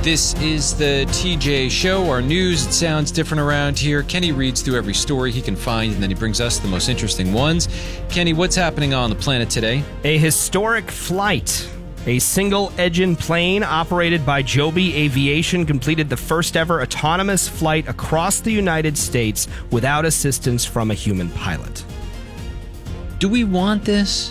This is the TJ Show. Our news, it sounds different around here. Kenny reads through every story he can find, and then he brings us the most interesting ones. Kenny, what's happening on the planet today? A historic flight. A single-engine plane operated by Joby Aviation completed the first-ever autonomous flight across the United States without assistance from a human pilot. Do we want this?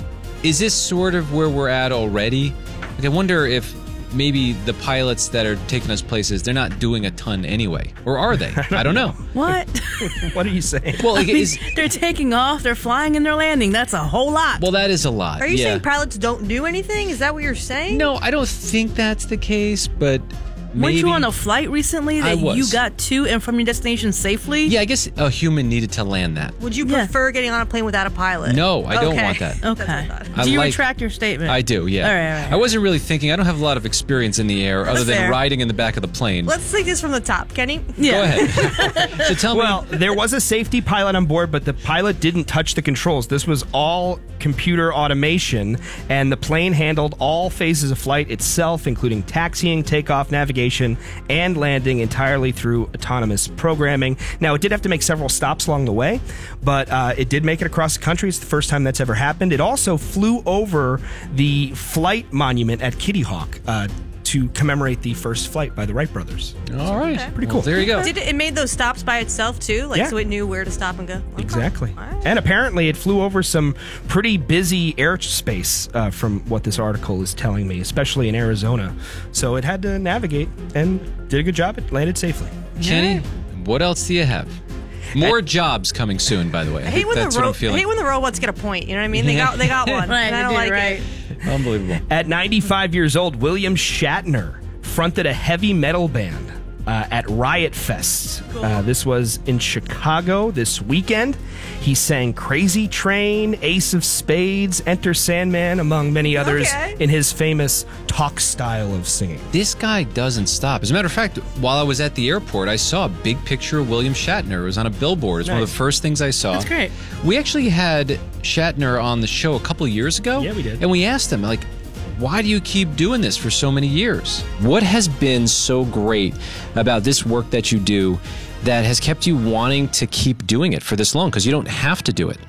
Is this sort of where we're at already? Like, I wonder if maybe the pilots that are taking us places, they're not doing a ton anyway. Or are they? I don't know. What? What are you saying? Well, they're taking off, they're flying, and they're landing. That's a whole lot. Well, that is a lot. Are you saying pilots don't do anything? Is that what you're saying? No, I don't think that's the case, but maybe. Weren't you on a flight recently that you got to and from your destination safely? Yeah, I guess a human needed to land that. Would you prefer getting on a plane without a pilot? No, I don't want that. Okay. Do you retract your statement? I do, yeah. All right. I wasn't really thinking. I don't have a lot of experience in the air other than riding in the back of the plane. Let's take this from the top, Kenny. Yeah. Go ahead. So tell me. Well, there was a safety pilot on board, but the pilot didn't touch the controls. This was all computer automation, and the plane handled all phases of flight itself, including taxiing, takeoff, navigation, and landing entirely through autonomous programming. Now, it did have to make several stops along the way, but it did make it across the country. It's the first time that's ever happened. It also flew over the flight monument at Kitty Hawk to commemorate the first flight by the Wright brothers. All right. Okay. Pretty cool. There you go. It made those stops by itself, too? So it knew where to stop and go? Okay. Exactly. Right. And apparently it flew over some pretty busy airspace from what this article is telling me, especially in Arizona. So it had to navigate and did a good job. It landed safely. Kenny, what else do you have? More jobs coming soon, by the way. I hate when That's what I'm feeling. I hate when the robots get a point. You know what I mean? They got one. Right, and I don't like it. Unbelievable. At 95 years old, William Shatner fronted a heavy metal band at Riot Fest. This was in Chicago this weekend. He sang Crazy Train, Ace of Spades, Enter Sandman, among many others, in his famous talk style of singing. This guy doesn't stop. As a matter of fact, while I was at the airport, I saw a big picture of William Shatner. It was on a billboard. It's one of the first things I saw. That's great. We actually had Shatner on the show a couple of years ago. Yeah, we did. And we asked him, like, why do you keep doing this for so many years? What has been so great about this work that you do that has kept you wanting to keep doing it for this long? Because you don't have to do it.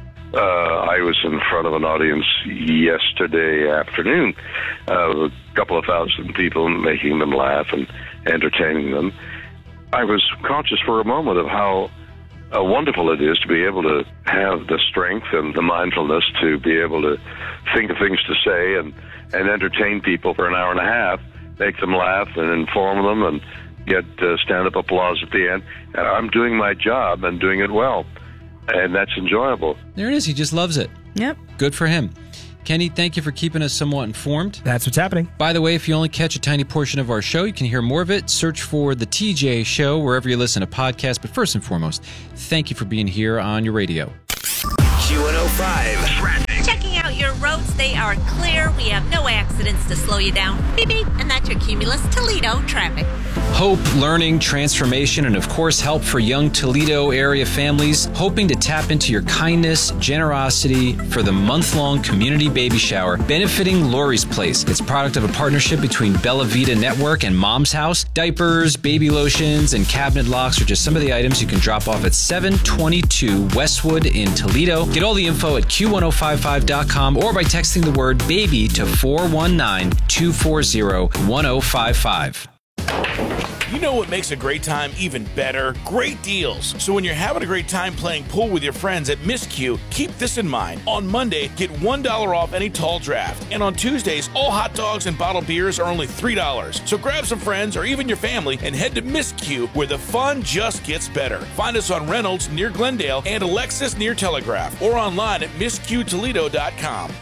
I was in front of an audience yesterday afternoon, a couple of thousand people, making them laugh and entertaining them. I was conscious for a moment of how wonderful it is to be able to have the strength and the mindfulness to be able to think of things to say and entertain people for an hour and a half, make them laugh and inform them and get stand-up applause at the end. And I'm doing my job and doing it well, and that's enjoyable. There it is. He just loves it. Yep. Good for him. Kenny, thank you for keeping us somewhat informed. That's what's happening. By the way, if you only catch a tiny portion of our show, you can hear more of it. Search for The TJ Show wherever you listen to podcasts. But first and foremost, thank you for being here on your radio. Q105 Traffic. Checking out your roads, they are clear. We have no accidents to slow you down. Beep, beep. And that's your Cumulus Toledo traffic. Hope, learning, transformation, and of course, help for young Toledo area families hoping to tap into your kindness, generosity for the month-long community baby shower benefiting Lori's Place. It's a product of a partnership between Bella Vita Network and Mom's House. Diapers, baby lotions, and cabinet locks are just some of the items you can drop off at 722 Westwood in Toledo. Get all the info at Q1055.com or by texting the word BABY to 419-240-1055. You know what makes a great time even better? Great deals. So when you're having a great time playing pool with your friends at Miss Q, keep this in mind. On Monday, get $1 off any tall draft. And on Tuesdays, all hot dogs and bottled beers are only $3. So grab some friends or even your family and head to Miss Q, where the fun just gets better. Find us on Reynolds near Glendale and Alexis near Telegraph, or online at MissQToledo.com.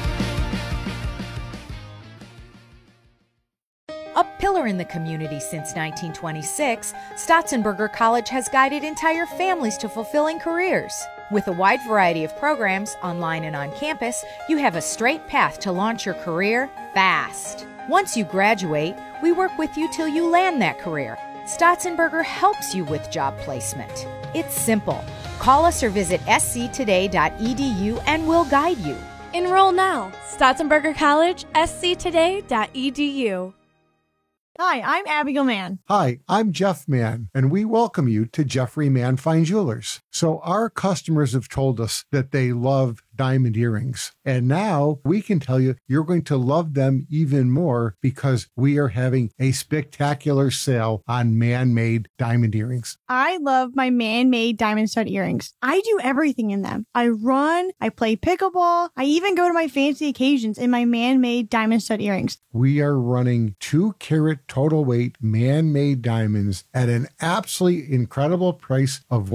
A pillar in the community since 1926, Stotzenberger College has guided entire families to fulfilling careers. With a wide variety of programs, online and on campus, you have a straight path to launch your career fast. Once you graduate, we work with you till you land that career. Stotzenberger helps you with job placement. It's simple. Call us or visit sctoday.edu and we'll guide you. Enroll now. Stotzenberger College, sctoday.edu. Hi, I'm Abigail Mann. Hi, I'm Jeff Mann, and we welcome you to Jeffrey Mann Fine Jewelers. So our customers have told us that they love diamond earrings. And now we can tell you you're going to love them even more because we are having a spectacular sale on man-made diamond earrings. I love my man-made diamond stud earrings. I do everything in them. I run, I play pickleball, I even go to my fancy occasions in my man-made diamond stud earrings. We are running 2-carat total weight man-made diamonds at an absolutely incredible price of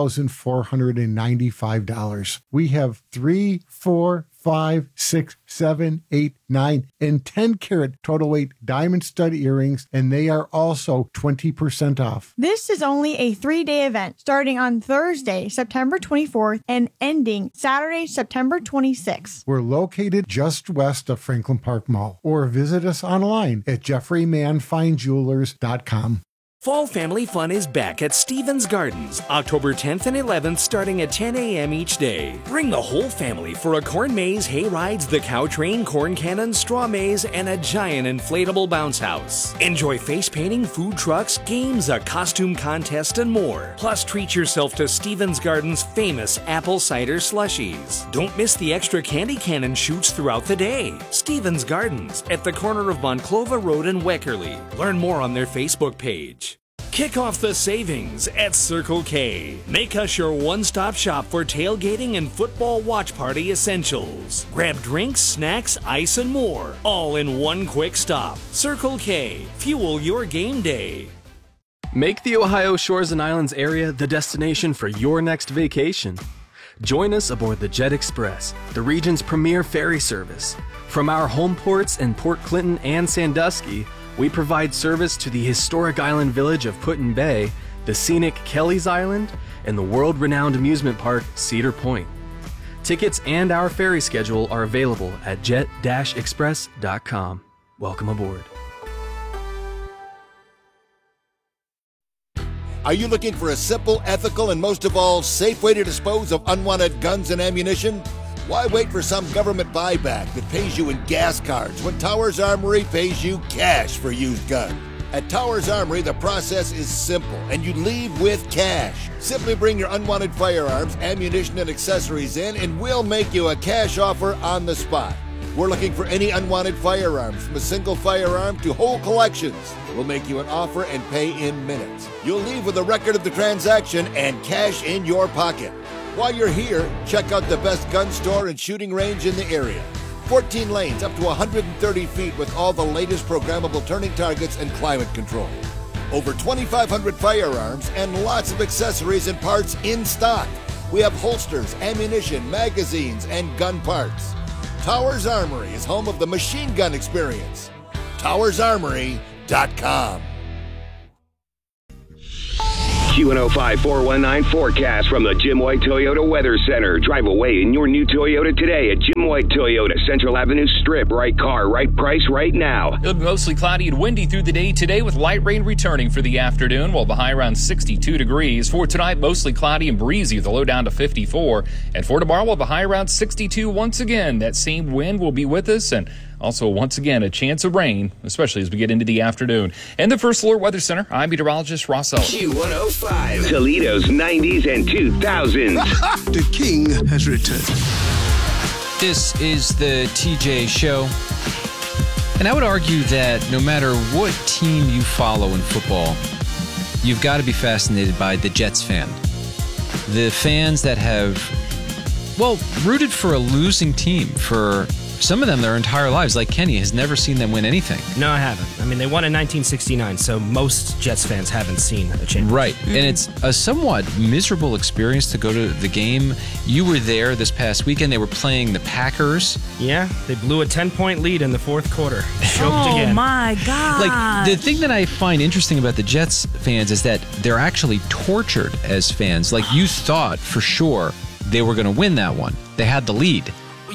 $1,495. We have 3, 4, 5, 6, 7, 8, 9, and 10-carat total weight diamond stud earrings, and they are also 20% off. This is only a 3-day event starting on Thursday, September 24th, and ending Saturday, September 26th. We're located just west of Franklin Park Mall, or visit us online at jeffreymannfinejewelers.com. Fall family fun is back at Stevens Gardens, October 10th and 11th, starting at 10 a.m. each day. Bring the whole family for a corn maze, hay rides, the cow train, corn cannon, straw maze, and a giant inflatable bounce house. Enjoy face painting, food trucks, games, a costume contest, and more. Plus, treat yourself to Stevens Gardens' famous apple cider slushies. Don't miss the extra candy cannon shoots throughout the day. Stevens Gardens, at the corner of Monclova Road and Weckerly. Learn more on their Facebook page. Kick off the savings at Circle K. Make us your one-stop shop for tailgating and football watch party essentials. Grab drinks, snacks, ice, and more, all in one quick stop. Circle K. Fuel your game day. Make the Ohio Shores and Islands area the destination for your next vacation. Join us aboard the Jet Express, the region's premier ferry service. From our home ports in Port Clinton and Sandusky, we provide service to the historic island village of Put-in Bay, the scenic Kelly's Island, and the world-renowned amusement park Cedar Point. Tickets and our ferry schedule are available at jet-express.com. Welcome aboard. Are you looking for a simple, ethical, and most of all, safe way to dispose of unwanted guns and ammunition? Why wait for some government buyback that pays you in gas cards when Towers Armory pays you cash for used guns? At Towers Armory, the process is simple, and you leave with cash. Simply bring your unwanted firearms, ammunition, and accessories in, and we'll make you a cash offer on the spot. We're looking for any unwanted firearms, from a single firearm to whole collections. We'll make you an offer and pay in minutes. You'll leave with a record of the transaction and cash in your pocket. While you're here, check out the best gun store and shooting range in the area. 14 lanes up to 130 feet with all the latest programmable turning targets and climate control. Over 2,500 firearms and lots of accessories and parts in stock. We have holsters, ammunition, magazines, and gun parts. Towers Armory is home of the machine gun experience. TowersArmory.com. Q105 419 forecast from the Jim White Toyota Weather Center. Drive away in your new Toyota today at Jim White Toyota, Central Avenue Strip. Right car, right price, right now. It'll be mostly cloudy and windy through the day today with light rain returning for the afternoon, while the high around 62 degrees. For tonight, mostly cloudy and breezy with the low down to 54. And for tomorrow, we'll have a high around 62 once again. That same wind will be with us, and also, once again, a chance of rain, especially as we get into the afternoon. And the First Alert Weather Center, I'm meteorologist Ross Ellis. Q105, Toledo's 90s and 2000s. The king has returned. This is the TJ Show. And I would argue that no matter what team you follow in football, you've got to be fascinated by the Jets fan. The fans that have, well, rooted for a losing team for some of them their entire lives. Like Kenny has never seen them win anything. No, I haven't. I mean, they won in 1969, so most Jets fans haven't seen a championship. Right, and it's a somewhat miserable experience to go to the game. You were there this past weekend. They were playing the Packers. Yeah, they blew a 10-point lead in the fourth quarter. Choked again. Oh, my God. Like, the thing that I find interesting about the Jets fans is that they're actually tortured as fans. Like, you thought for sure they were going to win that one. They had the lead.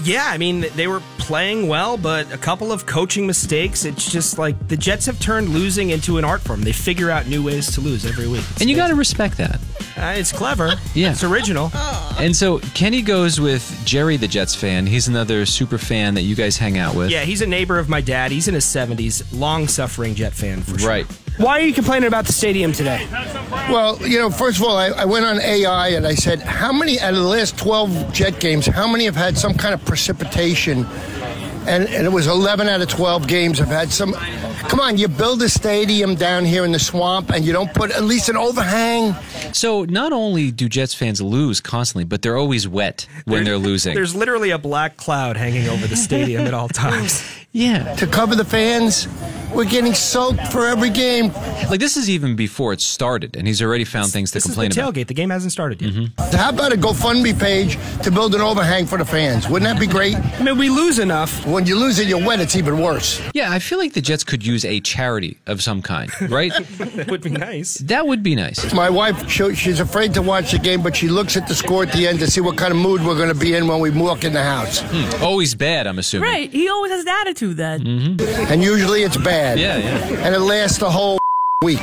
Yeah, I mean, they were playing well, but a couple of coaching mistakes. It's just like the Jets have turned losing into an art form. They figure out new ways to lose every week. And you got to respect that. It's clever. Yeah. It's original. And so Kenny goes with Jerry, the Jets fan. He's another super fan that you guys hang out with. Yeah, he's a neighbor of my dad. He's in his 70s, long-suffering Jet fan for sure. Right. Why are you complaining about the stadium today? Well, first of all, I went on AI and I said, how many out of the last 12 Jet games, how many have had some kind of precipitation? And it was 11 out of 12 games have had some. Come on, you build a stadium down here in the swamp and you don't put at least an overhang. So not only do Jets fans lose constantly, but they're always wet when they're losing. There's literally a black cloud hanging over the stadium at all times. Yeah. To cover the fans, we're getting soaked for every game. Like, this is even before it started, and he's already found things to complain about. This is the about. tailgate. The game hasn't started yet. Mm-hmm. How about a GoFundMe page to build an overhang for the fans? Wouldn't that be great? I mean, we lose enough. When you lose it, you're wet. It's even worse. Yeah, I feel like the Jets could use a charity of some kind, right? That would be nice. That would be nice. My wife, she's afraid to watch the game, but she looks at the score at the end to see what kind of mood we're going to be in when we walk in the house. Always bad, I'm assuming. Right. He always has the attitude then. Mm-hmm. And usually it's bad. Yeah. And it lasts the whole week,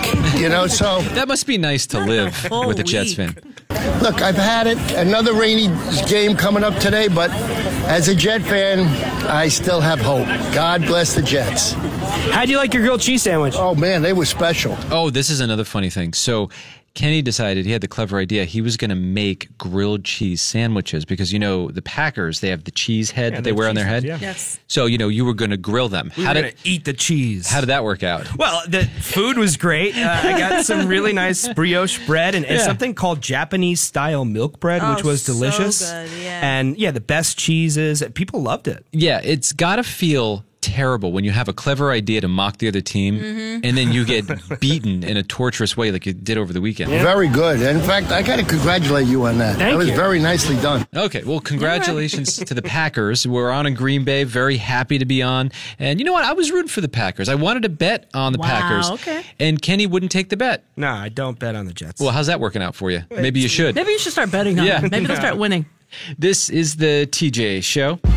so. That must be nice to live with a Jets fan. Look, I've had it. Another rainy game coming up today, but as a Jet fan, I still have hope. God bless the Jets. How'd you like your grilled cheese sandwich? Oh, man, they were special. Oh, this is another funny thing. So Kenny decided, he had the clever idea, he was going to make grilled cheese sandwiches because, the Packers, they have the cheese head that they wear on their head. Yeah. Yes. So, you were going to grill them. We were going to eat the cheese. How did that work out? Well, the food was great. I got some really nice brioche bread and something called Japanese-style milk bread, which was delicious. So good, yeah. And, the best cheeses. People loved it. Yeah, it's got to feel terrible when you have a clever idea to mock the other team and then you get beaten in a torturous way like you did over the weekend. Yeah. Very good. In fact, I got to congratulate you on that. That was very nicely done. Okay, well, congratulations to the Packers. We're on in Green Bay. Very happy to be on. And you know what? I was rooting for the Packers. I wanted to bet on the Packers. Okay. And Kenny wouldn't take the bet. No, I don't bet on the Jets. Well, how's that working out for you? Maybe you should. Maybe you should start betting on them. Maybe they'll start winning. This is the TJ Show.